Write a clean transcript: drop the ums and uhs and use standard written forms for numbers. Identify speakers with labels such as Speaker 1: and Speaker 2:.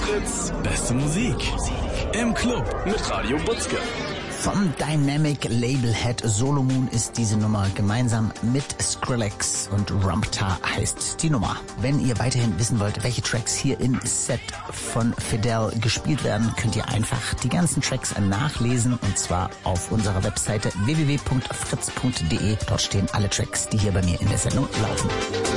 Speaker 1: Fritz, beste Musik. Im Club mit Radio Butzke.
Speaker 2: Vom Dynamic Labelhead Solomon ist diese Nummer gemeinsam mit Skrillex und Rumpta heißt die Nummer. Wenn ihr weiterhin wissen wollt, welche Tracks hier im Set von Fidel gespielt werden, könnt ihr einfach die ganzen Tracks nachlesen und zwar auf unserer Webseite www.fritz.de. Dort stehen alle Tracks, die hier bei mir in der Sendung laufen.